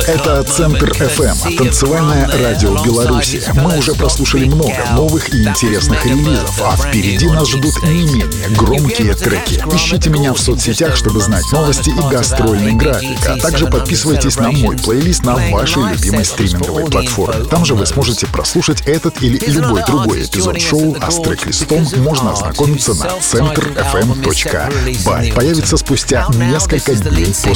Это Центр FM, танцевальное радио Беларуси. Мы уже прослушали много новых и интересных релизов, а впереди нас ждут не менее громкие треки. Ищите меня в соцсетях, чтобы знать новости и гастрольный график, а также подписывайтесь на мой плейлист на вашей любимой стриминговой платформе. Там же вы сможете прослушать этот или любой другой эпизод шоу, а с трек-листом можно ознакомиться на centerfm.by. Появится спустя несколько дней после